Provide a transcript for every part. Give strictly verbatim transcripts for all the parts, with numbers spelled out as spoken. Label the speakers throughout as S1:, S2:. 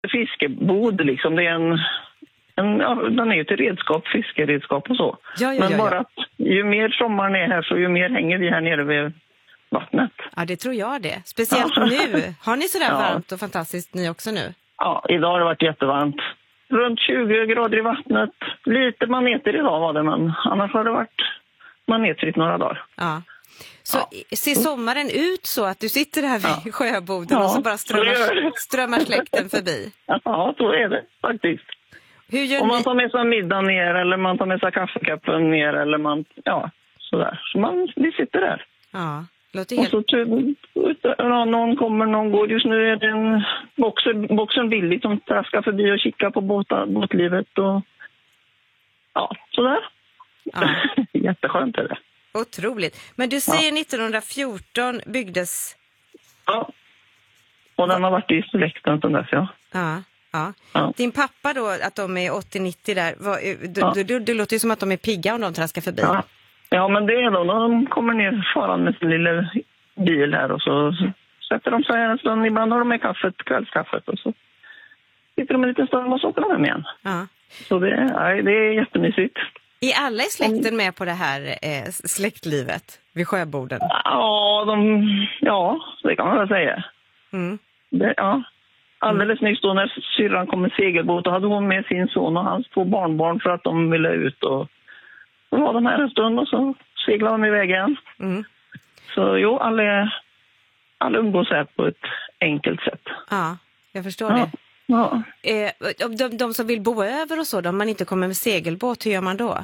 S1: fiskebod liksom. Det är en, en ja, den är ju till redskap, fiskeredskap och så.
S2: Ja, ja,
S1: Men
S2: ja,
S1: bara
S2: ja.
S1: att ju mer sommaren är här så ju mer hänger vi här nere vid vattnet.
S2: Ja, det tror jag det. Speciellt
S1: Ja.
S2: nu. Har ni sådär
S1: Ja.
S2: varmt och fantastiskt ni också nu?
S1: Ja, idag har det varit jättevarmt. Runt tjugo grader i vattnet. Lite maneter idag var det, men annars har det varit manetrigt några dagar.
S2: Ja. Så
S1: Ja.
S2: ser sommaren ut så att du sitter här vid
S1: Ja.
S2: sjöboden
S1: Ja,
S2: och så bara
S1: så gör
S2: strömmar,
S1: det.
S2: strömmar släkten förbi?
S1: Ja, så är det faktiskt.
S2: Hur gör
S1: Om man
S2: ni?
S1: tar med sig middag ner eller man tar med sig kaffekappen ner eller man, ja, sådär. Så man, vi sitter där.
S2: Ja, låter
S1: Och
S2: helt...
S1: så typ, ja, någon kommer, någon går. Just nu är det en boxen, boxen billigt som traskar förbi och kikar på båta, båtlivet och ja, sådär.
S2: Ja.
S1: Jätteskönt är det.
S2: Otroligt. Men du säger nittonhundrafjorton byggdes...
S1: Ja. Och den har varit i släkten sedan dess, ja.
S2: Ja, ja.
S1: Ja.
S2: Din pappa då, att de är åttio nittio där, vad, du,
S1: Ja.
S2: du, du, det låter ju som att de är pigga om de traskar förbi.
S1: Ja. Ja, men det är då när de kommer ner faran med sin lilla bil här och så sätter de sig här en stund. Ibland har de med kaffet, kvällskaffet och så sitter de en liten stund och så åker de hem igen.
S2: Ja.
S1: Så det, nej, det är jättemysigt.
S2: Är alla i släkten med på det här eh, släktlivet vid sjöborden?
S1: Ja, de, ja, det kan man väl säga.
S2: Mm.
S1: Det, ja. Alldeles nyss då när syrran kom med segelbåt och hade hon med sin son och hans två barnbarn för att de ville ut och så var de här en stund och så seglade de iväg igen.
S2: Mm.
S1: Så jo, alla, alla umgås här på ett enkelt sätt.
S2: Ja, jag förstår
S1: Ja,
S2: det.
S1: ja.
S2: Eh, de, de som vill bo över och så, om man inte kommer med segelbåt, hur gör man då?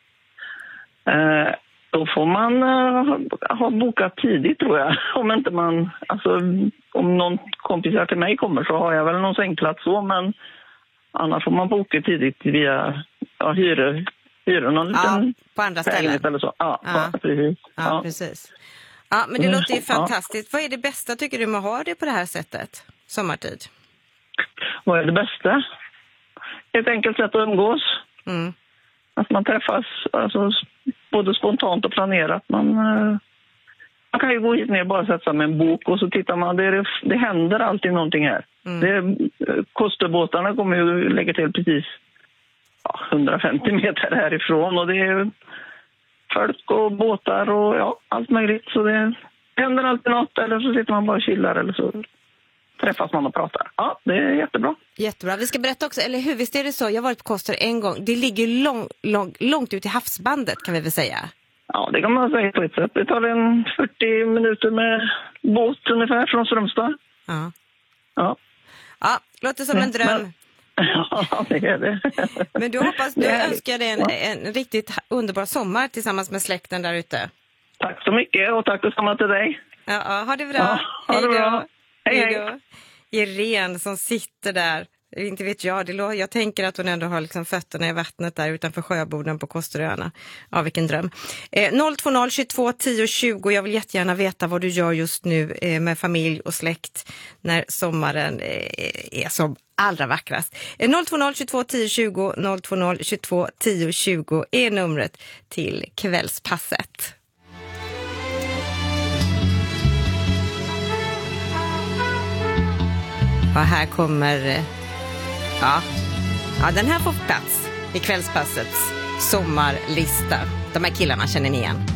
S1: Eh, då får man eh, ha bokat tidigt tror jag. Om inte man, alltså om någon kompisar till mig kommer så har jag väl någon sängplats så, men annars får man boka tidigt via ja, hyror. Hyror någon
S2: Ja,
S1: liten
S2: på andra ställen.
S1: lägenhet eller så. Ja,
S2: Ja.
S1: ja. precis.
S2: Ja,
S1: Ja.
S2: precis. Ja, men det
S1: Mm,
S2: låter ju
S1: ja.
S2: fantastiskt. Vad är det bästa tycker du med att ha det på det här sättet? Sommartid.
S1: Vad är det bästa? Ett enkelt sätt att umgås.
S2: Mm.
S1: Att man träffas alltså, både spontant och planerat. Man, eh, man kan ju gå hit ner och bara sätta sig med en bok och så tittar man. Det, det händer alltid någonting här.
S2: Mm.
S1: Det, Kosterbåtarna kommer ju lägga till precis ja, hundrafemtio meter härifrån. Och det är folk och båtar och ja, allt möjligt. Så det händer alltid något eller så sitter man bara och chillar eller så träffas man och pratar. Ja, det är jättebra.
S2: Jättebra. Vi ska berätta också, eller hur, visst är det så? Jag har varit på Koster en gång. Det ligger lång, lång, långt ut i havsbandet kan vi väl säga.
S1: Ja, det kan man säga på ett sätt. Det tar en fyrtio minuter med båt ungefär från Strömstad.
S2: Ja.
S1: Ja,
S2: Ja, låter som en dröm.
S1: Men, ja, det är det.
S2: Men du hoppas, du
S1: Det är härligt.
S2: önskar dig en,
S1: Ja.
S2: en riktigt underbar sommar tillsammans med släkten där ute.
S1: Tack så mycket och tack detsamma till dig.
S2: Ja, ja, ha det bra.
S1: Ja, ha det
S2: Hej då.
S1: bra. Hej, hej.
S2: då. Irene som sitter där. Inte vet jag, det lå- jag tänker att hon ändå har liksom fötterna i vattnet där utanför sjöborden på Kosteröarna. Ja, vilken dröm. Eh, noll två noll tjugotvå tio tjugo. Jag vill jättegärna veta vad du gör just nu eh, med familj och släkt när sommaren eh, är som allra vackrast. Eh, noll två noll tjugotvå tio tjugo, noll två noll tjugotvå tio tjugo är numret till kvällspasset. Och här kommer, ja, ja den här får plats i kvällspassets sommarlista. De här killarna känner ni igen.